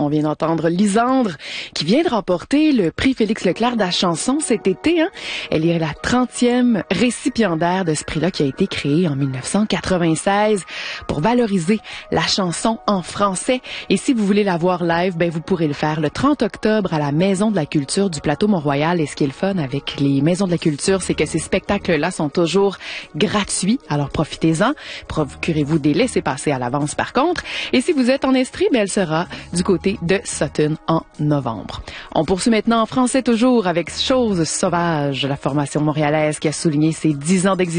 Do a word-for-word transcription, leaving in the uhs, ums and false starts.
On vient d'entendre Lisandre, qui vient de remporter le prix Félix Leclerc de la chanson cet été. Hein? Elle est la trentième récipiendaire de ce prix-là qui a été créé en mille neuf cent quatre-vingt-seize pour valoriser la chanson en français. Et si vous voulez la voir live, ben vous pourrez le faire le trente octobre à la Maison de la Culture du Plateau Mont-Royal. Et ce qui est le fun avec les Maisons de la Culture, c'est que ces spectacles-là sont toujours gratuits. Alors profitez-en. Procurez-vous des laissez-passer à l'avance par contre. Et si vous êtes en Estrie, ben elle sera du côté de Sutton en novembre. On poursuit maintenant en français toujours avec Chose sauvage, la formation montréalaise qui a souligné ses dix ans d'existence.